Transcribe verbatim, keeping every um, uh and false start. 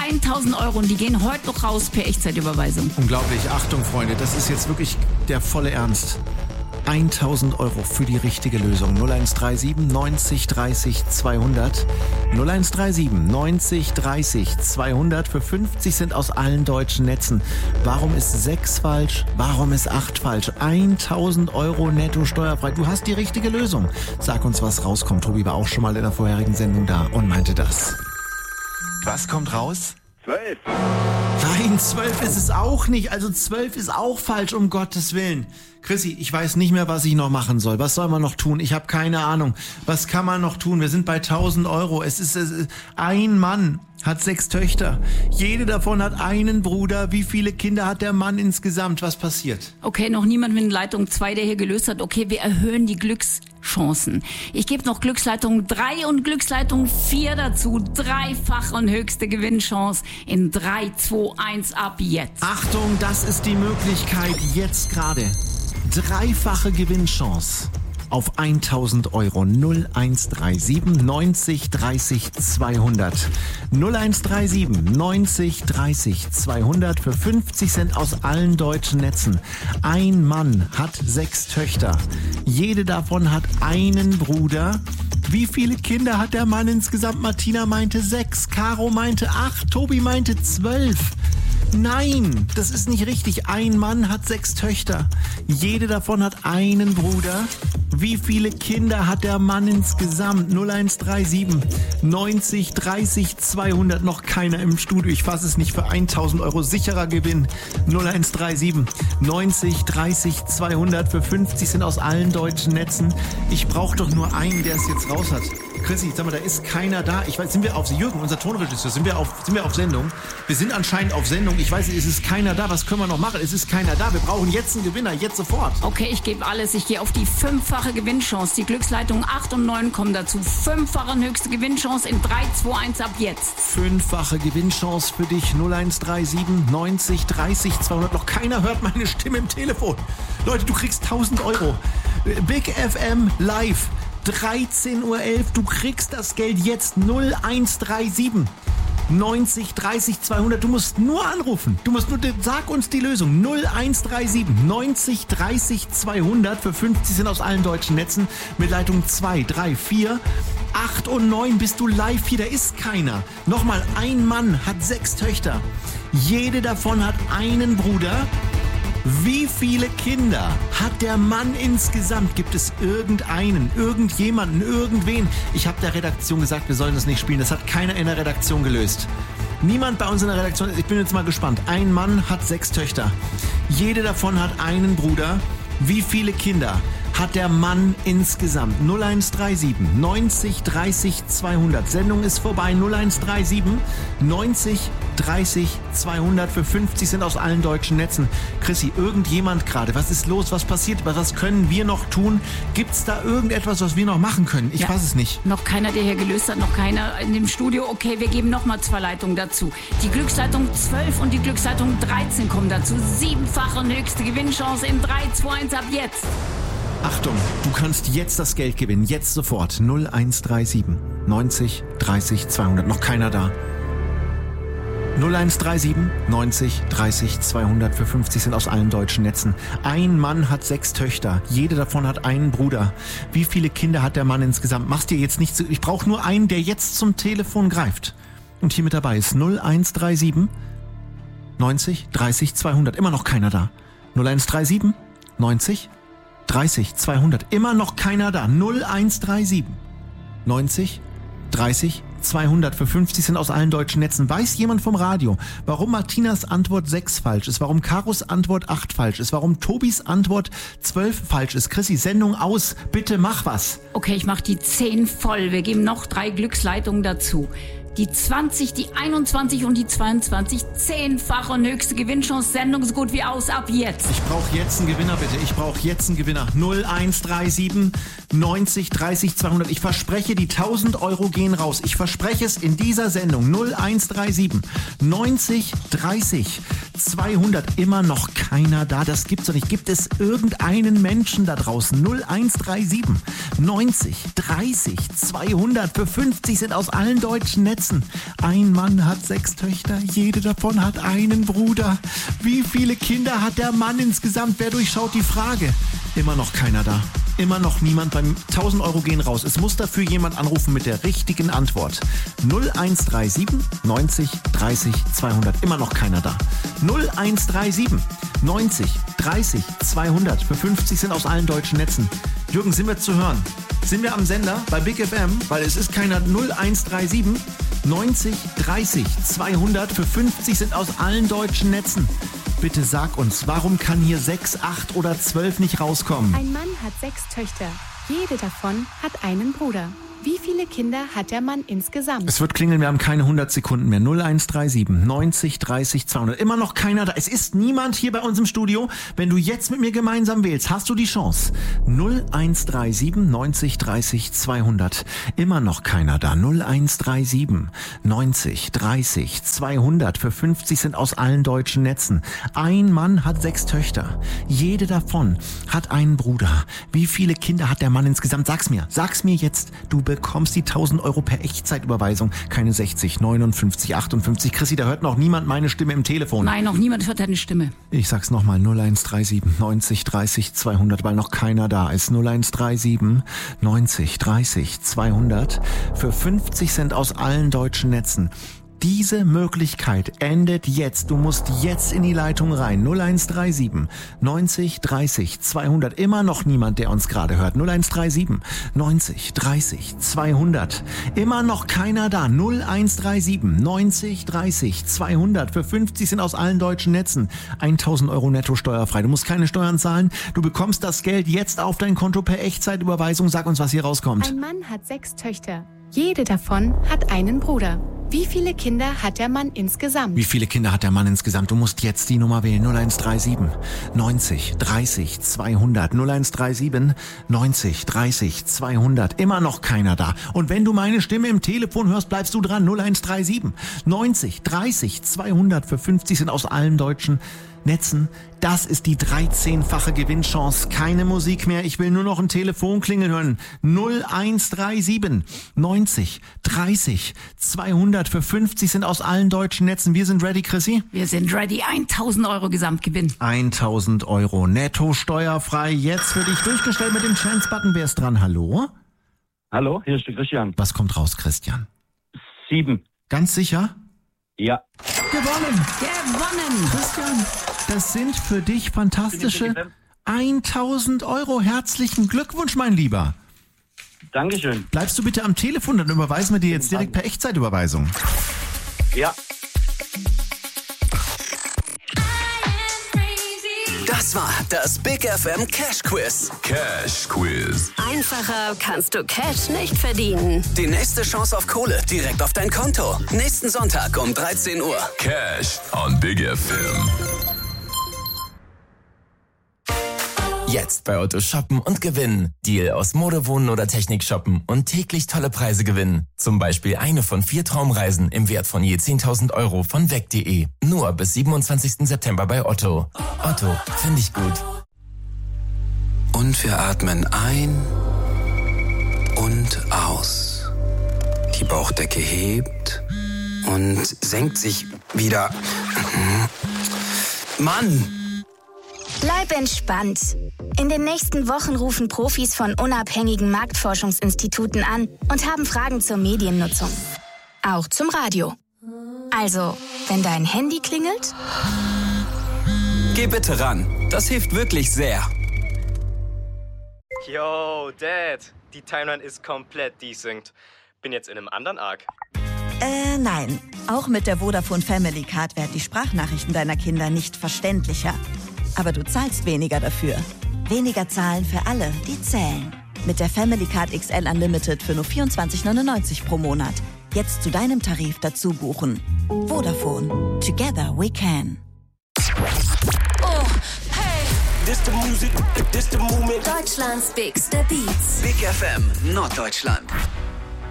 tausend Euro und die gehen heute noch raus per Echtzeitüberweisung. Unglaublich. Achtung, Freunde, das ist jetzt wirklich der volle Ernst. tausend Euro für die richtige Lösung. null eins drei sieben neunzig dreißig zweihundert. null eins drei sieben neunzig dreißig zweihundert. Für fünfzig sind aus allen deutschen Netzen. Warum ist sechs falsch? Warum ist acht falsch? tausend Euro netto steuerfrei. Du hast die richtige Lösung. Sag uns, was rauskommt. Tobi war auch schon mal in der vorherigen Sendung da und meinte das. Was kommt raus? Zwölf. Nein, zwölf ist es auch nicht. Also zwölf ist auch falsch, um Gottes Willen. Chrissy, ich weiß nicht mehr, was ich noch machen soll. Was soll man noch tun? Ich habe keine Ahnung. Was kann man noch tun? Wir sind bei tausend Euro. Es ist, es ist ein Mann hat sechs Töchter. Jede davon hat einen Bruder. Wie viele Kinder hat der Mann insgesamt? Was passiert? Okay, noch niemand mit Leitung zwei, der hier gelöst hat. Okay, wir erhöhen die Glückschancen. Ich gebe noch Glücksleitung drei und Glücksleitung vier dazu. Dreifache und höchste Gewinnchance in drei, zwei, eins ab jetzt. Achtung, das ist die Möglichkeit jetzt gerade. Dreifache Gewinnchance auf tausend Euro. null eins drei sieben neunzig dreißig zweihundert. null eins drei sieben neunzig dreißig zweihundert. Für fünfzig Cent aus allen deutschen Netzen. Ein Mann hat sechs Töchter. Jede davon hat einen Bruder. Wie viele Kinder hat der Mann insgesamt? Martina meinte sechs, Caro meinte acht, Tobi meinte zwölf. Nein, das ist nicht richtig. Ein Mann hat sechs Töchter. Jede davon hat einen Bruder. Wie viele Kinder hat der Mann insgesamt? null eins drei sieben neunzig dreißig zweihundert. Noch keiner im Studio. Ich fasse es nicht. Für tausend Euro sicherer Gewinn. null eins drei sieben neunzig dreißig zweihundert. Für fünfzig sind aus allen deutschen Netzen. Ich brauche doch nur einen, der es jetzt raus hat. Chrissy, sag mal, da ist keiner da. Ich weiß, sind wir auf Jürgen, unser Tonregisseur, sind wir auf, sind wir auf Sendung? Wir sind anscheinend auf Sendung. Ich weiß nicht, es ist keiner da. Was können wir noch machen? Es ist keiner da. Wir brauchen jetzt einen Gewinner, jetzt sofort. Okay, ich gebe alles. Ich gehe auf die fünffache Gewinnchance. Die Glücksleitung acht und neun kommen dazu. Fünffache höchste Gewinnchance in drei, zwei, eins ab jetzt. Fünffache Gewinnchance für dich. null eins drei sieben neunzig dreißig zweihundert. Noch keiner hört meine Stimme im Telefon. Leute, du kriegst tausend Euro. Big F M live. dreizehn Uhr elf, du kriegst das Geld jetzt. Null eins drei sieben neunzig dreißig zweihundert. Du musst nur anrufen. Du musst nur, sag uns die Lösung. null eins drei sieben neunzig dreißig zweihundert. Für fünfzig sind aus allen deutschen Netzen. Mit Leitung zwei, drei, vier, acht und neun bist du live hier. Da ist keiner. Nochmal, ein Mann hat sechs Töchter. Jede davon hat einen Bruder. Wie viele Kinder hat der Mann insgesamt? Gibt es irgendeinen, irgendjemanden, irgendwen? Ich habe der Redaktion gesagt, wir sollen das nicht spielen. Das hat keiner in der Redaktion gelöst. Niemand bei uns in der Redaktion. Ich bin jetzt mal gespannt. Ein Mann hat sechs Töchter. Jede davon hat einen Bruder. Wie viele Kinder hat der Mann insgesamt? null eins drei sieben neunzig dreißig zweihundert. Sendung ist vorbei. null eins drei sieben neunzig dreißig zweihundert. Für fünfzig sind aus allen deutschen Netzen. Chrissy, irgendjemand gerade. Was ist los? Was passiert? Was können wir noch tun? Gibt's da irgendetwas, was wir noch machen können? Ich ja, weiß es nicht. Noch keiner, der hier gelöst hat. Noch keiner in dem Studio. Okay, wir geben noch mal zwei Leitungen dazu. Die Glücksleitung zwölf und die Glücksleitung dreizehn kommen dazu. Siebenfache und höchste Gewinnchance in drei, zwei, eins ab jetzt. Achtung, du kannst jetzt das Geld gewinnen. Jetzt sofort. null eins drei sieben neunzig dreißig zweihundert. Noch keiner da. null eins drei sieben neunzig dreißig zweihundert. Für fünfzig sind aus allen deutschen Netzen. Ein Mann hat sechs Töchter. Jede davon hat einen Bruder. Wie viele Kinder hat der Mann insgesamt? Mach's dir jetzt nicht zu. Ich brauche nur einen, der jetzt zum Telefon greift. Und hier mit dabei ist null eins drei sieben neunzig dreißig zweihundert. Immer noch keiner da. null eins drei sieben neunzig dreißig zweihundert. Immer noch keiner da. null eins drei sieben neunzig dreißig zweihundert. Für fünfzig sind aus allen deutschen Netzen. Weiß jemand vom Radio, warum Martinas Antwort sechs falsch ist, warum Karos Antwort acht falsch ist, warum Tobis Antwort zwölf falsch ist? Chrissy, Sendung aus. Bitte mach was. Okay, ich mach die zehn voll. Wir geben noch drei Glücksleitungen dazu. Die zwanzig, die einundzwanzig und die zweiundzwanzig. Zehnfache und höchste Gewinnchance. Sendung so gut wie aus. Ab jetzt. Ich brauche jetzt einen Gewinner, bitte. Ich brauche jetzt einen Gewinner. null eins drei sieben neunzig dreißig zweihundert. Ich verspreche, die tausend Euro gehen raus. Ich verspreche es in dieser Sendung. null eins drei sieben neunzig dreißig zweihundert. Immer noch keiner da. Das gibt's doch nicht. Gibt es irgendeinen Menschen da draußen? null eins drei sieben neunzig dreißig zweihundert. Für fünfzig sind aus allen deutschen Netzen. Ein Mann hat sechs Töchter. Jede davon hat einen Bruder. Wie viele Kinder hat der Mann insgesamt? Wer durchschaut die Frage? Immer noch keiner da. Immer noch niemand. Beim tausend Euro gehen raus. Es muss dafür jemand anrufen mit der richtigen Antwort. null eins drei sieben neunzig dreißig zweihundert. Immer noch keiner da. null eins drei sieben neunzig dreißig zweihundert. Für fünfzig sind aus allen deutschen Netzen. Jürgen, sind wir zu hören? Sind wir am Sender bei Big F M? Weil es ist keiner. null eins drei sieben neunzig dreißig zweihundert. Für fünfzig sind aus allen deutschen Netzen. Bitte sag uns, warum kann hier sechs, acht oder zwölf nicht rauskommen? Ein Mann hat sechs Töchter. Jede davon hat einen Bruder. Wie viele Kinder hat der Mann insgesamt? Es wird klingeln, wir haben keine hundert Sekunden mehr. null eins drei sieben neunzig dreißig zweihundert. Immer noch keiner da. Es ist niemand hier bei uns im Studio. Wenn du jetzt mit mir gemeinsam wählst, hast du die Chance. null eins drei sieben neunzig dreißig zweihundert. Immer noch keiner da. null eins drei sieben neunzig dreißig zweihundert. Für fünfzig sind aus allen deutschen Netzen. Ein Mann hat sechs Töchter. Jede davon hat einen Bruder. Wie viele Kinder hat der Mann insgesamt? Sag's mir. Sag's mir jetzt. Du bekommst die tausend Euro per Echtzeitüberweisung. Keine sechzig, neunundfünfzig, achtundfünfzig. Chrissy, da hört noch niemand meine Stimme im Telefon. Nein, noch niemand hört deine Stimme. Ich sag's nochmal, null eins drei sieben neunzig dreißig zweihundert, weil noch keiner da ist. null eins drei sieben neunzig dreißig zweihundert. Für fünfzig sind aus allen deutschen Netzen. Diese Möglichkeit endet jetzt. Du musst jetzt in die Leitung rein. null eins drei sieben neunzig dreißig zweihundert. Immer noch niemand, der uns gerade hört. null eins drei sieben neunzig dreißig zweihundert. Immer noch keiner da. null eins drei sieben neunzig dreißig zweihundert. Für fünfzig sind aus allen deutschen Netzen. tausend Euro netto steuerfrei. Du musst keine Steuern zahlen. Du bekommst das Geld jetzt auf dein Konto per Echtzeitüberweisung. Sag uns, was hier rauskommt. Ein Mann hat sechs Töchter. Jede davon hat einen Bruder. Wie viele Kinder hat der Mann insgesamt? Wie viele Kinder hat der Mann insgesamt? Du musst jetzt die Nummer wählen. null eins drei sieben neunzig dreißig zweihundert. null eins drei sieben neunzig dreißig zweihundert. Immer noch keiner da. Und wenn du meine Stimme im Telefon hörst, bleibst du dran. null eins drei sieben neunzig dreißig zweihundert. Für fünfzig sind aus allen deutschen Netzen. Das ist die dreizehnfache Gewinnchance. Keine Musik mehr. Ich will nur noch ein Telefon klingeln hören. null eins drei sieben neunzig dreißig zweihundert. Für fünfzig sind aus allen deutschen Netzen. Wir sind ready, Chrissy? Wir sind ready. tausend Euro Gesamtgewinn. tausend Euro netto steuerfrei. Jetzt für dich durchgestellt mit dem Chance-Button. Wer ist dran? Hallo? Hallo, hier ist der Christian. Was kommt raus, Christian? Sieben. Ganz sicher? Ja. Gewonnen! Gewonnen! Christian, das sind für dich fantastische tausend Euro. Herzlichen Glückwunsch, mein Lieber. Dankeschön. Bleibst du bitte am Telefon, dann überweisen wir dir jetzt direkt per Echtzeitüberweisung. Ja. Das war das Big F M Cash Quiz. Cash Quiz. Einfacher kannst du Cash nicht verdienen. Die nächste Chance auf Kohle direkt auf dein Konto. Nächsten Sonntag um dreizehn Uhr. Cash on Big F M. Jetzt bei Otto shoppen und gewinnen. Deal aus Mode, Wohnen oder Technik shoppen und täglich tolle Preise gewinnen. Zum Beispiel eine von vier Traumreisen im Wert von je zehntausend Euro von weg punkt de. Nur bis siebenundzwanzigsten September bei Otto. Otto, finde ich gut. Und wir atmen ein und aus. Die Bauchdecke hebt und senkt sich wieder. Mann! Bleib entspannt. In den nächsten Wochen rufen Profis von unabhängigen Marktforschungsinstituten an und haben Fragen zur Mediennutzung. Auch zum Radio. Also, wenn dein Handy klingelt, Geh bitte ran. Das hilft wirklich sehr. Yo, Dad. Die Timeline ist komplett desynced. Bin jetzt in einem anderen Arc. Äh, nein. Auch mit der Vodafone Family Card werden die Sprachnachrichten deiner Kinder nicht verständlicher. Aber du zahlst weniger dafür. Weniger zahlen für alle, die zählen. Mit der Family Card X L Unlimited für nur vierundzwanzig neunundneunzig pro Monat. Jetzt zu deinem Tarif dazu buchen. Vodafone. Together we can. Oh, hey. This the music, this the movement. Deutschlands bigste Beats. Big F M Norddeutschland.